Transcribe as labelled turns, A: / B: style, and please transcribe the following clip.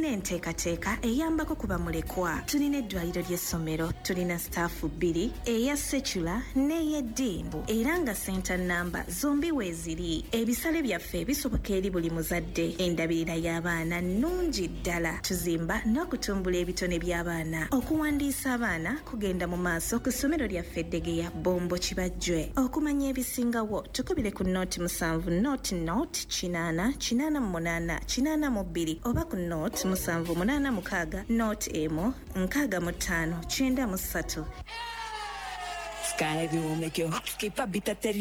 A: tulina enteekateeka eyambako ku bamulekwa. Tulina eddwaliro ly'essomero, tulina staafu 2 eya Secular n'ey'eddimbu era nga senta nnamba zombi weeziri. Ebisale byaffe bisoboka eri buli muzadde. Endabirira y'abaana nnungi ddala. Tuzimba n'okutumbula ebitone by'abaana. Okuwandiisa abaana kugenda mu maaso ku ssomero lyaffe Ddegeya Bombo Kibajjwe. Okumanya ebisingawo tukubire ku nooti 7 nooti 888 oba ku nooti 786 nooti 6593.
B: Sky will make your heart skip a bit.